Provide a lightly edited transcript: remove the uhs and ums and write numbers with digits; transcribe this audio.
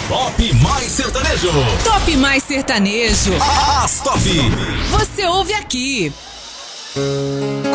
Top Mais Sertanejo. Top Mais Sertanejo. As Top. Você ouve aqui.